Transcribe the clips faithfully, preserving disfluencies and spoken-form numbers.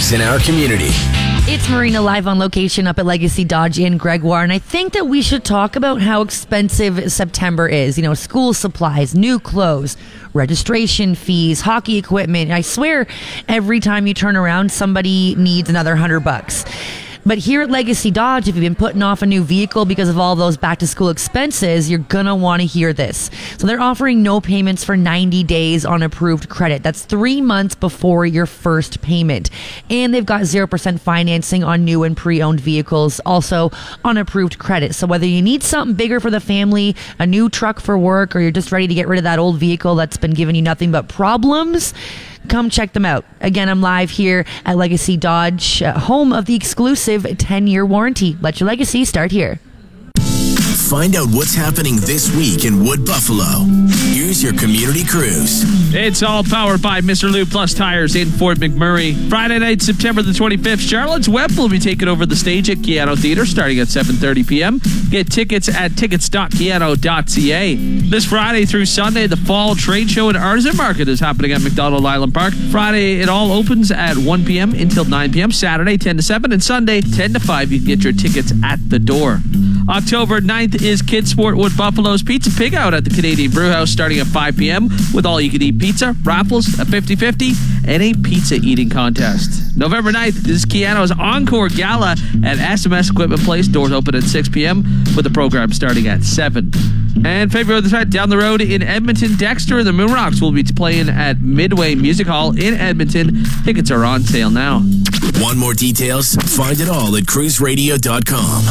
news in our community. It's Marina live on location up at Legacy Dodge in Gregoire, and I think that we should talk about how expensive September is. You know, school supplies, new clothes, registration fees, hockey equipment. I swear every time you turn around, somebody needs another hundred bucks. But here at Legacy Dodge, if you've been putting off a new vehicle because of all those back-to-school expenses, you're going to want to hear this. So they're offering no payments for ninety days on approved credit. That's three months before your first payment. And they've got zero percent financing on new and pre-owned vehicles, also on approved credit. So whether you need something bigger for the family, a new truck for work, or you're just ready to get rid of that old vehicle that's been giving you nothing but problems, come check them out. Again, I'm live here at Legacy Dodge, uh, home of the exclusive ten-year warranty. Let your legacy start here. Find out what's happening this week in Wood Buffalo. Here's your community cruise. It's all powered by Mister Lube Plus Tires in Fort McMurray. Friday night, September the twenty-fifth, Charlotte's Web will be taking over the stage at Keano Theatre starting at seven thirty p.m. Get tickets at tickets dot keano dot c a. This Friday through Sunday, the Fall Trade Show and Artisan Market is happening at McDonald Island Park. Friday, it all opens at one p.m. until nine p.m. Saturday, ten to seven, and Sunday, ten to five. You can get your tickets at the door. October ninth is Kids Sport Wood Buffalo's Pizza Pig Out at the Canadian Brewhouse starting at five p.m. with all-you-can-eat pizza, raffles, a fifty-fifty, and a pizza eating contest. November ninth is Keano's Encore Gala at S M S Equipment Place. Doors open at six p.m. with the program starting at seven. And February the tenth, down the road in Edmonton, Dexter and the Moonrocks will be playing at Midway Music Hall in Edmonton. Tickets are on sale now. Want more details? Find it all at cruise radio dot com.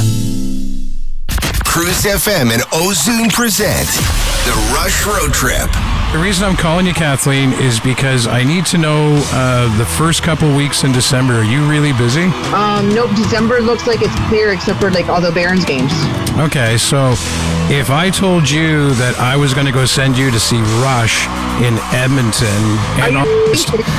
Cruise F M and Ozune present the Rush Road Trip. The reason I'm calling you, Kathleen, is because I need to know uh, the first couple weeks in December. Are you really busy? Um, nope. December looks like it's clear except for like all the Barons games. Okay, so if I told you that I was going to go send you to see Rush in Edmonton, and are you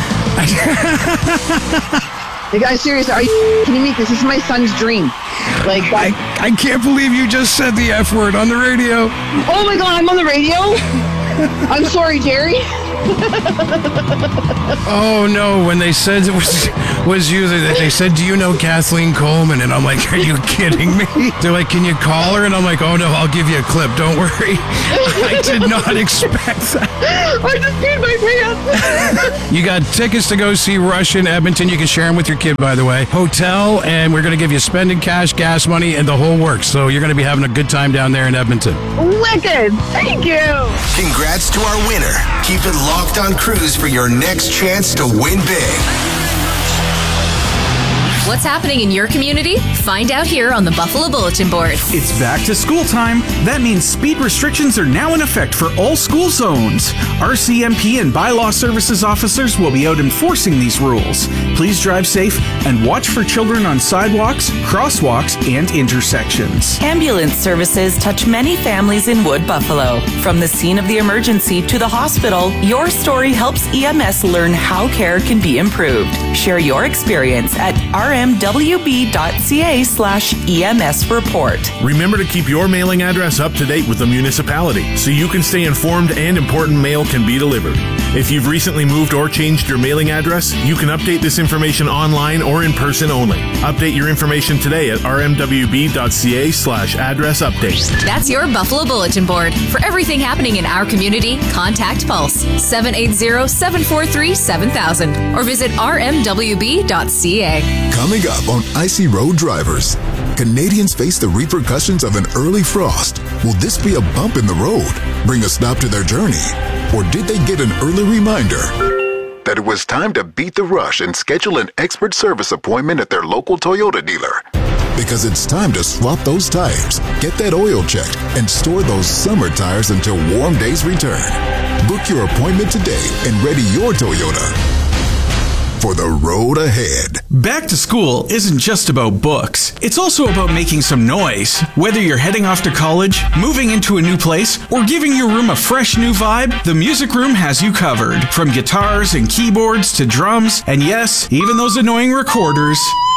like, I'm serious. Are you kidding me? This is my son's dream. Like I, I can't believe you just said the F word on the radio. Oh my God, I'm on the radio? I'm sorry, Jerry. Oh no, when they said it was was you, they said, do you know Kathleen Coleman? And I'm like, are you kidding me? They're like, can you call her? And I'm like, oh no, I'll give you a clip, don't worry. I did not expect that. I just peed my pants. You got tickets to go see Rush in Edmonton. You can share them with your kid, by the way. Hotel, and we're going to give you spending cash, gas money, and the whole works. So you're going to be having a good time down there in Edmonton. Wicked. Thank you. Congrats to our winner. Keep it locked on Cruise for your next chance to win big. What's happening in your community? Find out here on the Buffalo Bulletin Board. It's back to school time. That means speed restrictions are now in effect for all school zones. R C M P and bylaw services officers will be out enforcing these rules. Please drive safe and watch for children on sidewalks, crosswalks, and intersections. Ambulance services touch many families in Wood Buffalo. From the scene of the emergency to the hospital, your story helps E M S learn how care can be improved. Share your experience at r m w b dot c a slash E M S report. Remember to keep your mailing address up to date with the municipality so you can stay informed and important mail can be delivered. If you've recently moved or changed your mailing address, you can update this information online or in person only. Update your information today at r m w b dot c a slash address update. That's your Buffalo Bulletin Board. For everything happening in our community, contact Pulse seven eight zero, seven four three, seven thousand or visit r m w b dot c a. Coming up on Icy Road Drivers, Canadians face the repercussions of an early frost. Will this be a bump in the road, bring a stop to their journey? Or did they get an early reminder that it was time to beat the rush and schedule an expert service appointment at their local Toyota dealer? Because it's time to swap those tires, get that oil checked, and store those summer tires until warm days return. Book your appointment today and ready your Toyota for the road ahead. Back to school isn't just about books. It's also about making some noise. Whether you're heading off to college, moving into a new place, or giving your room a fresh new vibe, the Music Room has you covered. From guitars and keyboards to drums, and yes, even those annoying recorders.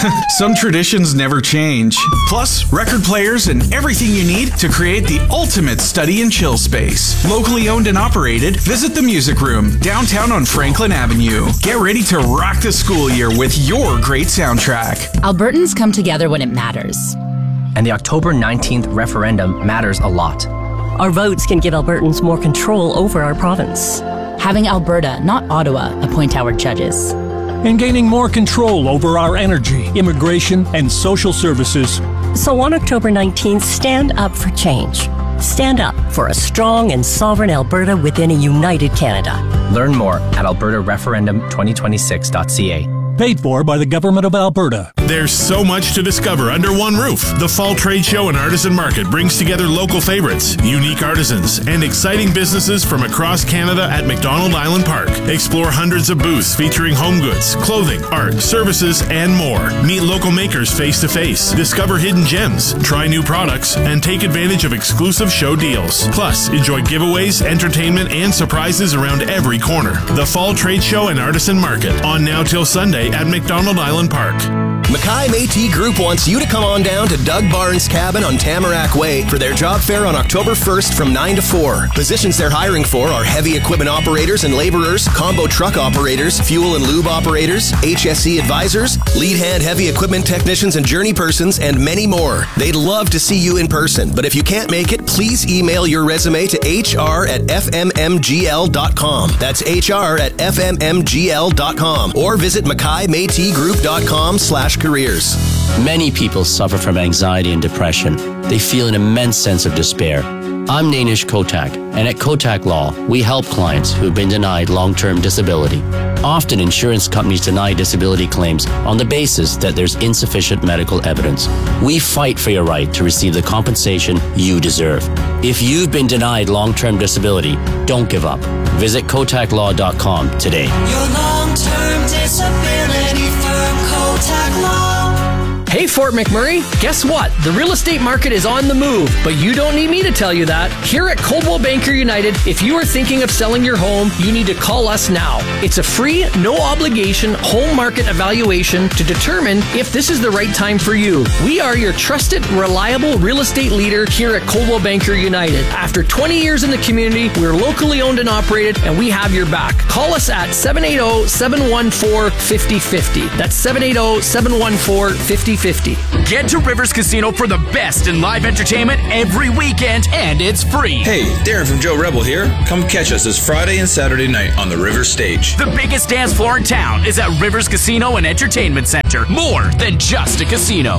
Some traditions never change. Plus, record players and everything you need to create the ultimate study and chill space. Locally owned and operated, visit the Music Room, downtown on Franklin Avenue. Get ready to rock the school year with your great soundtrack. Albertans come together when it matters. And the October nineteenth referendum matters a lot. Our votes can give Albertans more control over our province. Having Alberta, not Ottawa, appoint our judges. And gaining more control over our energy, immigration, and social services. So on October nineteenth, stand up for change. Stand up for a strong and sovereign Alberta within a united Canada. Learn more at alberta referendum twenty twenty-six dot c a. Paid for by the Government of Alberta. There's so much to discover under one roof. The Fall Trade Show and Artisan Market brings together local favorites, unique artisans, and exciting businesses from across Canada at McDonald Island Park. Explore hundreds of booths featuring home goods, clothing, art, services, and more. Meet local makers face to face. Discover hidden gems, try new products, and take advantage of exclusive show deals. Plus, enjoy giveaways, entertainment, and surprises around every corner. The Fall Trade Show and Artisan Market, on now till Sunday at McDonald Island Park. Mackay Métis Group wants you to come on down to Doug Barnes' cabin on Tamarack Way for their job fair on October first from nine to four. Positions they're hiring for are heavy equipment operators and laborers, combo truck operators, fuel and lube operators, H S E advisors, lead hand heavy equipment technicians and journey persons, and many more. They'd love to see you in person, but if you can't make it, please email your resume to h r at f m m g l dot com. That's h r at f m m g l dot com, or visit mackay métis group dot com slash careers. Many people suffer from anxiety and depression. They feel an immense sense of despair. I'm Nainish Kotak, and at Kotak Law, we help clients who've been denied long-term disability. Often, insurance companies deny disability claims on the basis that there's insufficient medical evidence. We fight for your right to receive the compensation you deserve. If you've been denied long-term disability, don't give up. Visit kotak law dot com today. Your long-term disability firm, Kotak Law. Hey, Fort McMurray, guess what? The real estate market is on the move, but you don't need me to tell you that. Here at Coldwell Banker United, if you are thinking of selling your home, you need to call us now. It's a free, no obligation home market evaluation to determine if this is the right time for you. We are your trusted, reliable real estate leader here at Coldwell Banker United. After twenty years in the community, we're locally owned and operated, and we have your back. Call us at seven eight zero, seven one four, five zero five zero. That's seven eight zero, seven one four, five zero five zero. Get to Rivers Casino for the best in live entertainment every weekend, and it's free. Hey, Darren from Joe Rebel here. Come catch us this Friday and Saturday night on the Rivers stage. The biggest dance floor in town is at Rivers Casino and Entertainment Center. More than just a casino.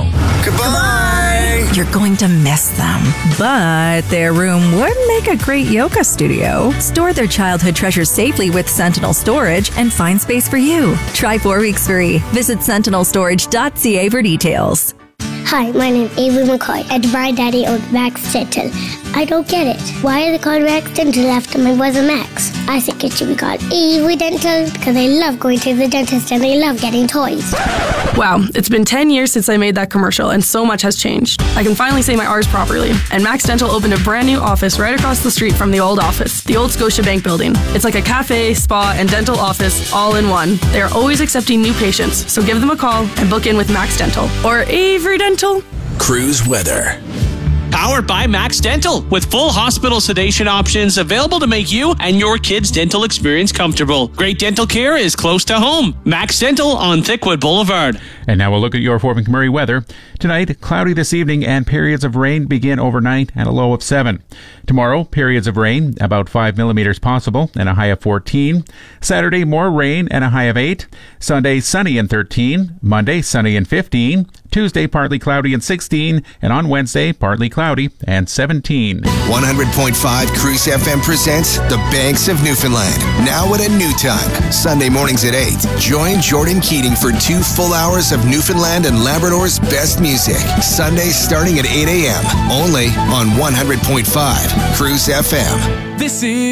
Goodbye! You're going to miss them, but their room would make a great yoga studio. Store their childhood treasures safely with Sentinel Storage and find space for you. Try four weeks free. Visit sentinel storage dot c a for details. Hi, my name is Avery McCoy, and my daddy owns Max Dental. I don't get it. Why are they called Max Dental after my brother Max? I think it should be called Avery Dental because I love going to the dentist and I love getting toys. Wow, it's been ten years since I made that commercial and so much has changed. I can finally say my R's properly. And Max Dental opened a brand new office right across the street from the old office, the old Scotiabank building. It's like a cafe, spa, and dental office all in one. They are always accepting new patients, so give them a call and book in with Max Dental or Avery Dental. Cruise weather. Powered by Max Dental, with full hospital sedation options available to make you and your kids' dental experience comfortable. Great dental care is close to home. Max Dental on Thickwood Boulevard. And now we'll look at your Fort McMurray weather. Tonight, cloudy this evening and periods of rain begin overnight at a low of seven. Tomorrow, periods of rain, about five millimeters possible and a high of fourteen. Saturday, more rain and a high of eight. Sunday, sunny and thirteen. Monday, sunny and fifteen. Tuesday, partly cloudy and sixteen. And on Wednesday, partly cloudy and seventeen. one hundred point five Cruise F M presents The Banks of Newfoundland. Now at a new time. Sunday mornings at eight. Join Jordan Keating for two full hours of Newfoundland and Labrador's best music. Sundays starting at eight a.m. Only on one hundred point five Cruise F M. This is